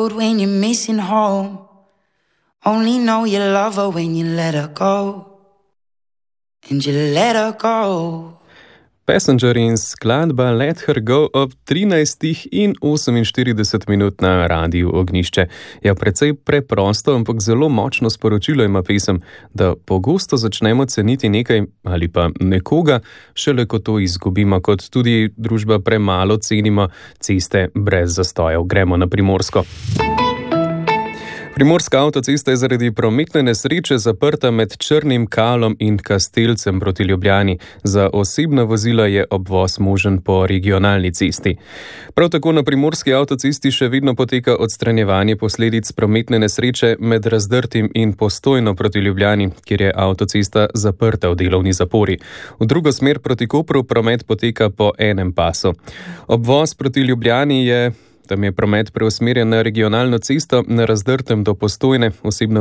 road when you're missing home. Only know you love her when you let her go. And you let her go. Passenger in skladba Let Her Go ob 13:48 na Radiu Ognjišče. Ja, precej preprosto, ampak zelo močno sporočilo ima pesem, da pogosto začnemo ceniti nekaj ali pa nekoga, šele ko to izgubimo, kot tudi družba premalo cenimo ceste brez zastojev. Gremo na Primorsko. Primorska avtocesta je zaradi prometne nesreče zaprta med Črnim Kalom in Kastelcem proti Ljubljani. Za osebna vozila je obvoz možen po regionalni cesti. Prav tako na Primorski avtocesti še vedno poteka odstranjevanje posledic prometne nesreče med Razdrtim in Postojno proti Ljubljani, kjer je avtocesta zaprta v delovni zapori. V drugo smer proti Kopru promet poteka po enem pasu. Obvoz proti Ljubljani tam je promet preusmerjen na regionalno cesto na Razdrtem do Postojne, osebna